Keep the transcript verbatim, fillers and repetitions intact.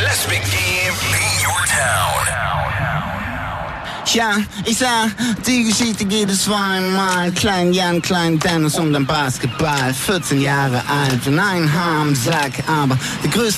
This big game in your town. Ja, ich sah, die Geschichte geht es zweimal. Klein Jan, Klein Dennis und ein Basketball. vierzehn Jahre alt und ein Haar am Sack, aber der größte